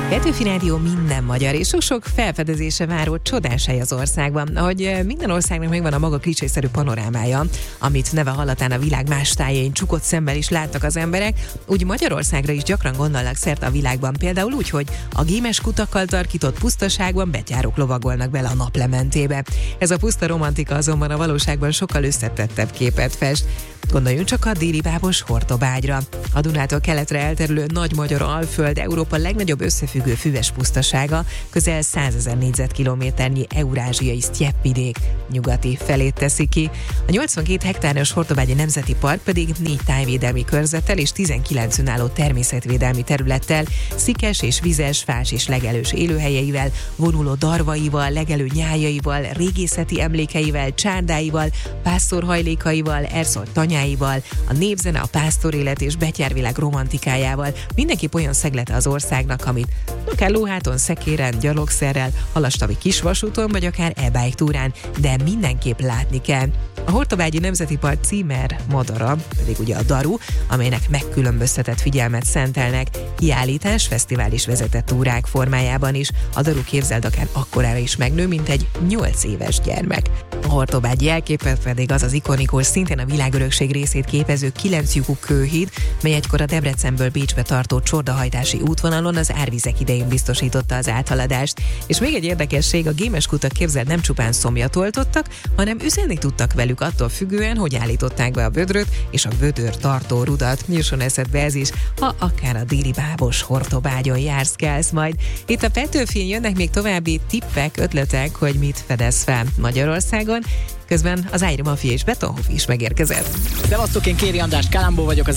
Petőfi Rádió minden magyar és sok-sok felfedezése váró csodás hely az országban. Ahogy minden országnak megvan a maga klicsészerű panorámája, amit neve hallatán a világ más tájain csukott szemmel is láttak az emberek, úgy Magyarországra is gyakran gondolnak szerte a világban, például úgy, hogy a gémes kutakkal tarkított pusztaságban betyárok lovagolnak bele a naplementébe. Ez a puszta romantika azonban a valóságban sokkal összetettebb képet fest. Gondoljunk csak a déli bábos Hortobágyra. A Dunától keletre elterülő nagy magyar alföld Európa legnagyobb összefüggő füves pusztasága, közel 100 000 négyzetkilométernyi eurázsiai sztyeppvidék nyugati felét teszi ki. A 82 hektáros Hortobágyi Nemzeti Park pedig 4 tájvédelmi körzettel és 19 önálló természetvédelmi területtel, szikes és vizes, fás és legelős élőhelyeivel, vonuló darvaival, legelő nyájaival, régészeti emlékeivel, csárdáival, pásztorhajlékaival, erszolt tanyáival, a népzene, a pásztorélet és betyárvilág romantikájával, mindenképp olyan szeglete az országnak, amit akár lóháton, szekéren, gyalogszerrel, halastavi kisvasúton vagy akár e-bike túrán, de mindenképp látni kell. A Hortobágyi Nemzeti Park címer madara, pedig ugye a daru, amelynek megkülönböztetett figyelmet szentelnek, kiállítás, fesztivál is vezetett túrák formájában is. A daru, képzeld, akár akkorára is megnő, mint egy 8 éves gyermek. A Hortobágyi jelképe pedig az ikonikus, szintén a világörökség részét képező 9 lyukú kőhíd, mely egykor a Debrecenből Bécsbe tartó csordahajtási útvonalon az árvizek idején biztosította az áthaladást. És még egy érdekesség, a gémes kutak, képzeld, nem csupán szomjat oltottak, hanem üzenni tudtak velük attól függően, hogy állították be a vödröt és a vödör tartó rudat. Jusson eszedbe ez is, ha akár a déli bábos Hortobágyon jársz, kelsz majd. Itt a Petőfin jönnek még további tippek, ötletek, hogy mit fedez fel Magyarországon. Közben az Ájri Mafia és Betonhoff is megérkezett. Szevasztok, én Kéri András Kalambó vagyok, az